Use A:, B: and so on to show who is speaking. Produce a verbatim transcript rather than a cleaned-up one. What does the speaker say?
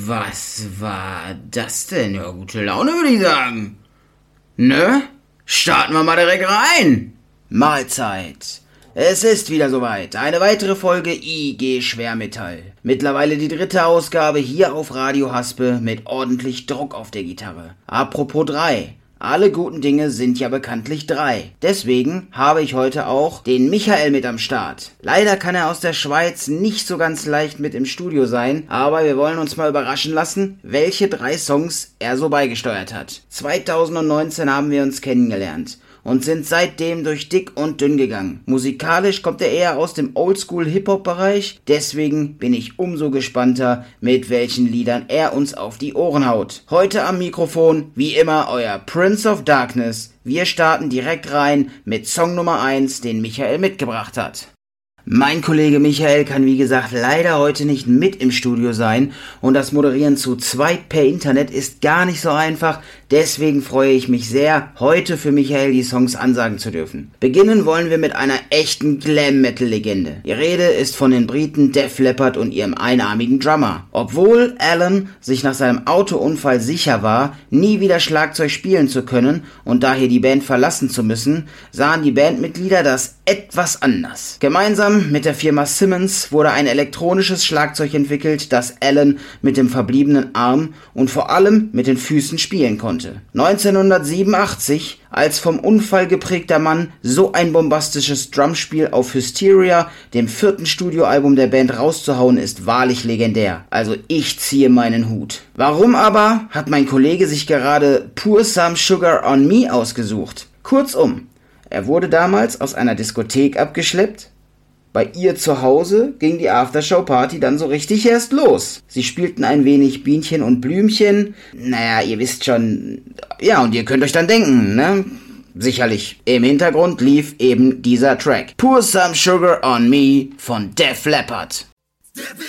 A: Was war das denn? Ja, gute Laune, würde ich sagen. Ne? Starten wir mal direkt rein. Mahlzeit. Es ist wieder soweit. Eine weitere Folge I G Schwermetall. Mittlerweile die dritte Ausgabe hier auf Radio Haspe mit ordentlich Druck auf der Gitarre. Apropos drei. Alle guten Dinge sind ja bekanntlich drei. Deswegen habe ich heute auch den Michael mit am Start. Leider kann er aus der Schweiz nicht so ganz leicht mit im Studio sein, aber wir wollen uns mal überraschen lassen, welche drei Songs er so beigesteuert hat. zweitausendneunzehn haben wir uns kennengelernt und sind seitdem durch dick und dünn gegangen. Musikalisch kommt er eher aus dem Oldschool-Hip-Hop-Bereich, deswegen bin ich umso gespannter, mit welchen Liedern er uns auf die Ohren haut. Heute am Mikrofon, wie immer, euer Prince of Darkness. Wir starten direkt rein mit Song Nummer eins, den Michael mitgebracht hat. Mein Kollege Michael kann wie gesagt leider heute nicht mit im Studio sein und das Moderieren zu zweit per Internet ist gar nicht so einfach, deswegen freue ich mich sehr, heute für Michael die Songs ansagen zu dürfen. Beginnen wollen wir mit einer echten Glam-Metal-Legende. Die Rede ist von den Briten Def Leppard und ihrem einarmigen Drummer. Obwohl Alan sich nach seinem Autounfall sicher war, nie wieder Schlagzeug spielen zu können und daher die Band verlassen zu müssen, sahen die Bandmitglieder das etwas anders. Gemeinsam mit der Firma Simmons wurde ein elektronisches Schlagzeug entwickelt, das Alan mit dem verbliebenen Arm und vor allem mit den Füßen spielen konnte. neunzehnhundertsiebenundachtzig, als vom Unfall geprägter Mann so ein bombastisches Drumspiel auf Hysteria, dem vierten Studioalbum der Band, rauszuhauen, ist wahrlich legendär. Also ich ziehe meinen Hut. Warum aber hat mein Kollege sich gerade Pour Some Sugar on Me ausgesucht? Kurzum, er wurde damals aus einer Diskothek abgeschleppt. Bei ihr zu Hause ging die Aftershow-Party dann so richtig erst los. Sie spielten ein wenig Bienchen und Blümchen. Naja, ihr wisst schon. Ja, und ihr könnt euch dann denken, ne? Sicherlich. Im Hintergrund lief eben dieser Track. Pour Some Sugar on Me von Def Leppard.